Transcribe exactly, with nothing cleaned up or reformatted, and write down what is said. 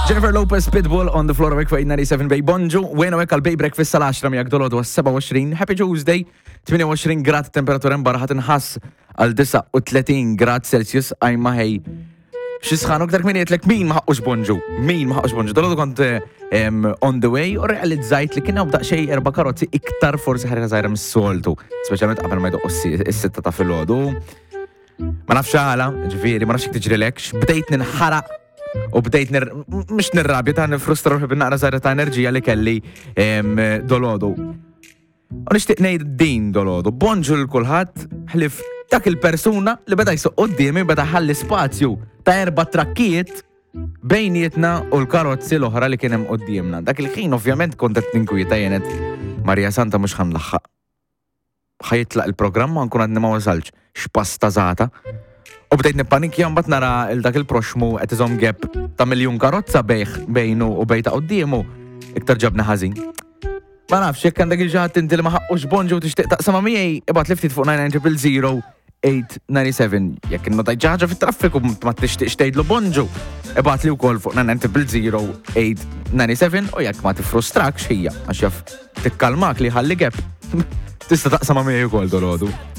Jennifer Lopez, Pitbull on the floor of eight ninety-seven Bay Bonġu, wejn għek għal-Bay Breakfast sal-10 miegħek dolodu għas-seba' u għoxrin, Happy Tuesday, tminja u għoxrin grad temperatura mbarħat nħass għal disa' u tletin grad Celsius, għajma ħej. Xisħan, u ktar kmin jietlek min maħqux Bonġu, min maħqux Bonġu, dolodu kont um, on the way, u realizzajt li kiena b'daq xej erba karozzi iktar forsi ħarika zaħira mis-soltu, speċjalment qabel ma jdoqqos is-sitta ta' filgħodu. Ma nafx għala, ġifieri, ma nafx jek tiġrilekx, bdejt ninħaraq u bdejt nir... mux nirrabja ta' nifrustra ruħi bin-naqra zaħra ta' enerġija li kelli dolodu. U nixtieq ngħid din dolodu. Bonġu l-kulħadd ħlif dak il-persuna li beda jsuq qudiemi beda ħalli spazju ta' erba' trakkijiet bejnietna u l-karozzi l-oħra li kien hemm qudiemna. Dak il-ħin ovvjament kont qed ninkwieta jenet Marja Santa mhux ħanlaħħaq. Ħajitlaq il-programm ma nkun għadni ma wasalx x'pasta żgħata. U bdejt nippanikja mbagħad nara il dak il-proxmu qed iżomm gap ta' miljun karozza bejh bejnu u bejta qudiemu iktar ġabna ħażin. Ma nafx jekk għandek il-ġaħat inti li ma ħaqqux Bonġu tixtieq taqsama miegħi ibgħat li ftit fuq nine nine zero zero eight nine seven. Jekk innotajt ħaġa fit-traffiku ma tixtieqx tgħidlu Bonġu, ibgħat li wkoll fuq nine nine zero zero eight nine seven u jekk ma tifrustrakx hija għax jaf tikkalmak li ħalli gap tista' taqsama miegħi wkoll dolodu.